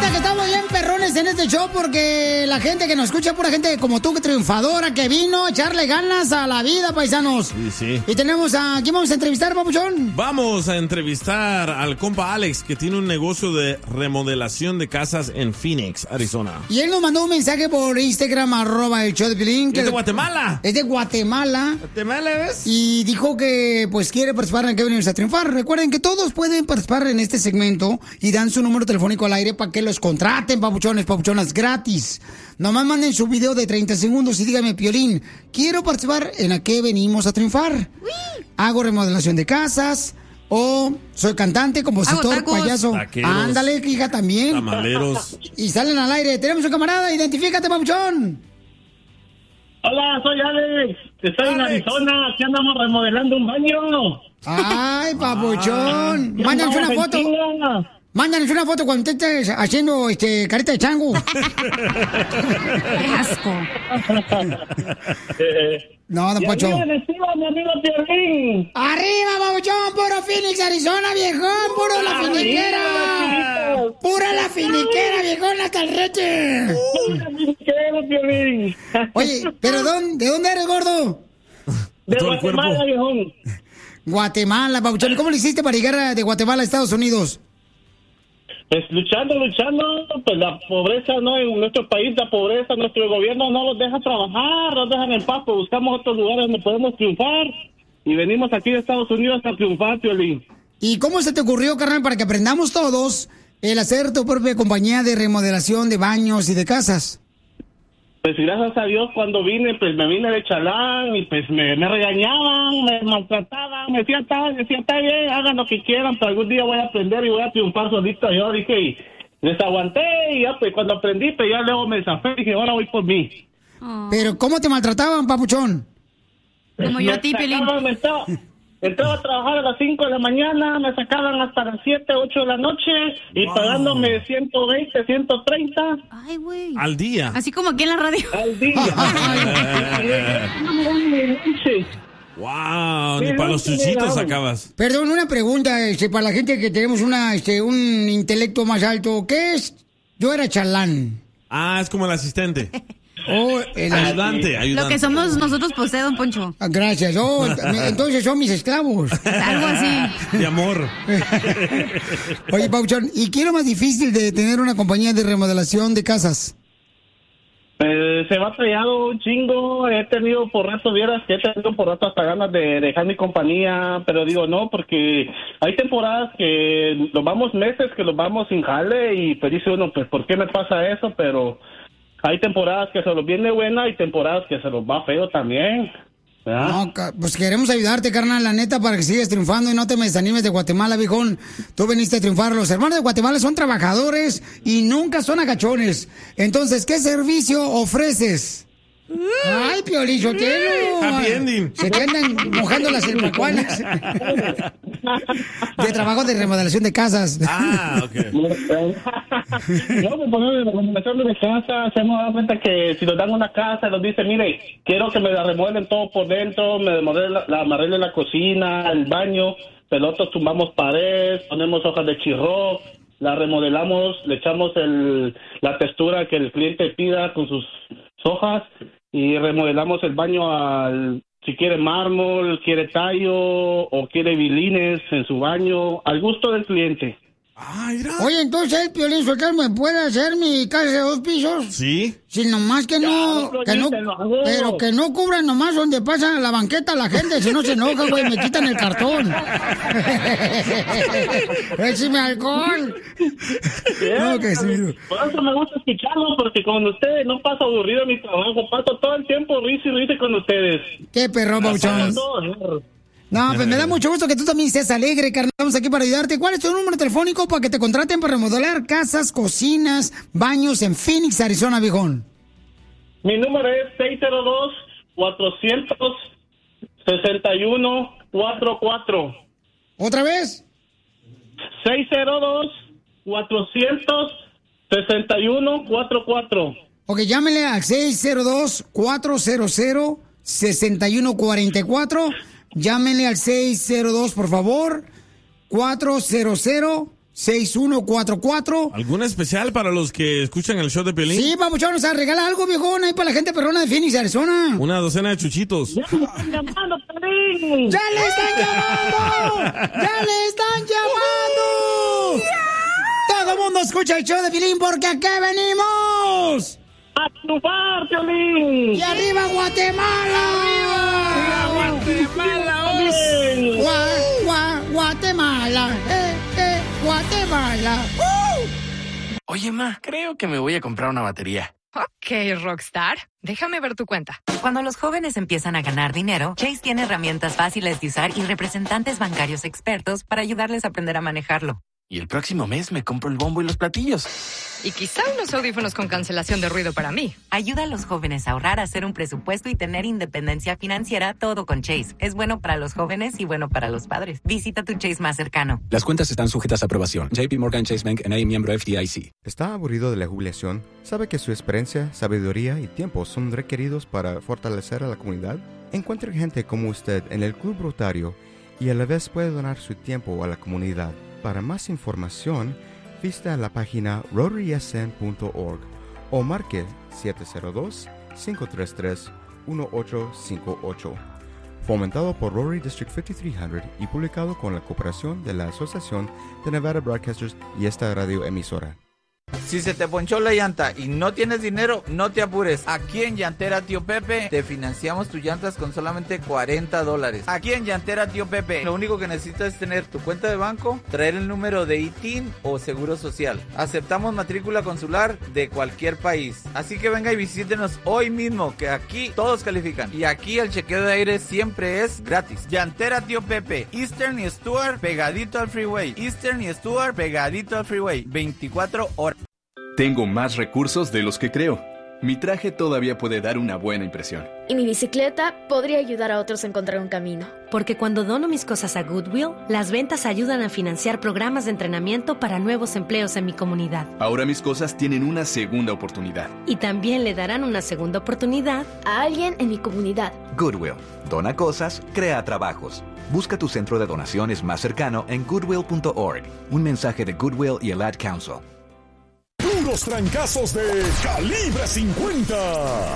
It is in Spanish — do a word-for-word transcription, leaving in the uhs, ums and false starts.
cuenta que estamos bien perrones en este show porque la gente que nos escucha, pura gente como tú, que triunfadora, que vino a echarle ganas a la vida, paisanos. Sí, sí. Y tenemos a... ¿Quién vamos a entrevistar, papuchón? Vamos a entrevistar al compa Alex, que tiene un negocio de remodelación de casas en Phoenix, Arizona. Y él nos mandó un mensaje por Instagram, arroba el show de Piolín. ¿Es de Guatemala? Es de Guatemala. ¿Guatemala ves? Y dijo que pues quiere participar en Que venimos a triunfar. Recuerden que todos pueden participar en este segmento y dan su número telefónico al aire para que los contraten, papuchones, papuchonas, gratis. Nomás manden su video de treinta segundos y díganme, Piolín, quiero participar en A Qué venimos a triunfar. ¡Uy! Hago remodelación de casas o soy cantante, compositor, payaso. Taqueros, ándale, hija, también. Tamaleros. Y salen al aire. Tenemos un camarada, identifícate, papuchón. Hola, soy Alex. Estoy Alex. en Arizona. Aquí andamos remodelando un baño. Ay, papuchón. Ah, Mándanos una foto. Mándanos una foto cuando te estés haciendo este, carita de chango. Qué asco. No, don Pocho. Arriba, mi amigo Piolín. Arriba, papuchón. Puro Phoenix, Arizona, viejón. Puro la finiquera. Pura la finiquera, viejón, hasta el reche. Pura la finiquera, Piolín. Oye, ¿pero dónde, de dónde eres, gordo? De Guatemala, viejón. Guatemala, papuchón. ¿Cómo le hiciste para llegar de Guatemala a Estados Unidos? Pues luchando, luchando, pues la pobreza, ¿no? En nuestro país, la pobreza, nuestro gobierno no los deja trabajar, nos dejan en paz, pues buscamos otros lugares donde podemos triunfar y venimos aquí de Estados Unidos a triunfar, Piolín. ¿Y cómo se te ocurrió, carnal, para que aprendamos todos el hacer tu propia compañía de remodelación de baños y de casas? Pues gracias a Dios cuando vine, pues me vine de chalán y pues me, me regañaban, me maltrataban, me decían, está, me decían, está bien, hagan lo que quieran, pero algún día voy a aprender y voy a triunfar solito. Yo dije, y les aguanté y ya pues cuando aprendí, pues ya luego me zafé y dije, ahora voy por mí. Oh. ¿Pero cómo te maltrataban, papuchón? Como yo a ti, Pelín. Entraba a trabajar a las cinco de la mañana, me sacaban hasta las siete, ocho de la noche y wow. pagándome ciento veinte, ciento treinta. Ay, güey. Al día. Así como aquí en la radio. Al día. Wow, ni para los chuchitos sacabas. Perdón, una pregunta, este, para la gente que tenemos una, este, un intelecto más alto. ¿Qué es? Yo era chalán. Ah, es como el asistente. Oh, el ayudante, ayudante. Lo que somos nosotros, pues, don Poncho. Ah, gracias. Oh, entonces son mis esclavos. Algo así. De amor. Oye, Pauchón, ¿y qué es lo más difícil de tener una compañía de remodelación de casas? Eh, se me ha peleado un chingo. He tenido por rato, vieras que he tenido por rato hasta ganas de dejar mi compañía, pero digo no, porque hay temporadas que nos vamos meses, que los vamos sin jale y pues dice uno, pues, ¿por qué me pasa eso? Pero hay temporadas que se los viene buena y temporadas que se los va feo también. ¿verdad? No, pues queremos ayudarte, carnal, la neta, para que sigas triunfando y no te me desanimes de Guatemala, viejón. Tú veniste a triunfar. Los hermanos de Guatemala son trabajadores y nunca son agachones. Entonces, ¿qué servicio ofreces? Ay, Piolín Sotelo. Happy ending. Se te andan mojando las hermacuanas. De trabajo de remodelación de casas. Ah, ok. No, pues por ejemplo, remodelación de casa, se hemos dado cuenta que si nos dan una casa, nos dicen, mire, quiero que me la remueven todo por dentro, me remodelen la, la, arreglen la cocina, el baño, pero nosotros tumbamos paredes, ponemos hojas de chirro, la remodelamos, le echamos el, la textura que el cliente pida con sus hojas y remodelamos el baño al, si quiere mármol, quiere tallo o quiere vilines en su baño, al gusto del cliente. Ah, oye, entonces el Piolín Sotelo me puede hacer mi casa de dos pisos. Sí. Si nomás que no, ya, que no, pero que no cubran nomás donde pasa la banqueta la gente, si no se enoja, güey, me quitan el cartón. Écheme alcohol. Yeah, no, que sí. Por eso me gusta escucharlo, porque con ustedes no paso aburrido en mi trabajo, paso todo el tiempo risa y risa con ustedes. Qué perro, Bauchón. No, pues me da mucho gusto que tú también seas alegre, carnal. Estamos aquí para ayudarte. ¿Cuál es tu número telefónico para que te contraten para remodelar casas, cocinas, baños en Phoenix, Arizona, viejón? Mi número es seis cero dos, cuatro seis uno, cuatro cuatro. ¿Otra vez? seis cero dos, cuatro seis uno, cuatro cuatro. Ok, llámele al seis cero dos, cuatro cero cero, seis uno cuatro cuatro. Llámenle al seis cero dos, por favor, cuatro cero cero, seis uno cuatro cuatro. ¿Alguna especial para los que escuchan el show de Piolín? Sí, papuchón, o sea, regala algo, viejón, ahí para la gente perrona de Phoenix, Arizona. Una docena de chuchitos. ¡Ya me están llamando, Piolín! ¡Ya le están llamando! ¡Ya le están llamando! Todo el mundo escucha el show de Piolín porque aquí venimos. ¡A triunfar, Piolín! ¡Y arriba Guatemala! ¡Arriba Guatemala! Piolín! Gua, gua, Guatemala, eh, eh, Guatemala. ¡Uh! Oye, ma, creo que me voy a comprar una batería. Ok, Rockstar, déjame ver tu cuenta. Cuando los jóvenes empiezan a ganar dinero, Chase tiene herramientas fáciles de usar y representantes bancarios expertos para ayudarles a aprender a manejarlo. Y el próximo mes me compro el bombo y los platillos. Y quizá unos audífonos con cancelación de ruido para mí. Ayuda a los jóvenes a ahorrar, a hacer un presupuesto y tener independencia financiera, todo con Chase. Es bueno para los jóvenes y bueno para los padres. Visita tu Chase más cercano. Las cuentas están sujetas a aprobación. J P Morgan Chase Bank N A miembro F D I C. ¿Está aburrido de la jubilación? ¿Sabe que su experiencia, sabiduría y tiempo son requeridos para fortalecer a la comunidad? Encuentre gente como usted en el Club Rotario y a la vez puede donar su tiempo a la comunidad. Para más información, visita la página rotary s n punto org o marque siete cero dos, cinco tres tres, uno ocho cinco ocho. Fomentado por Rotary District cincuenta y tres cien y publicado con la cooperación de la Asociación de Nevada Broadcasters y esta radio emisora. Si se te ponchó la llanta y no tienes dinero, no te apures. Aquí en Llantera Tío Pepe te financiamos tus llantas con solamente cuarenta dólares. Aquí en Llantera Tío Pepe, lo único que necesitas es tener tu cuenta de banco, traer el número de I T I N o Seguro Social. Aceptamos matrícula consular de cualquier país. Así que venga y visítenos hoy mismo, que aquí todos califican. Y aquí el chequeo de aire siempre es gratis. Llantera Tío Pepe, Eastern y Stuart pegadito al freeway. Eastern y Stuart pegadito al freeway. veinticuatro horas. Tengo más recursos de los que creo. Mi traje todavía puede dar una buena impresión. Y mi bicicleta podría ayudar a otros a encontrar un camino. Porque cuando dono mis cosas a Goodwill, las ventas ayudan a financiar programas de entrenamiento para nuevos empleos en mi comunidad. Ahora mis cosas tienen una segunda oportunidad. Y también le darán una segunda oportunidad a alguien en mi comunidad. Goodwill. Dona cosas, crea trabajos. Busca tu centro de donaciones más cercano en goodwill punto org. Un mensaje de Goodwill y el Ad Council. Los trancazos de Calibre cincuenta.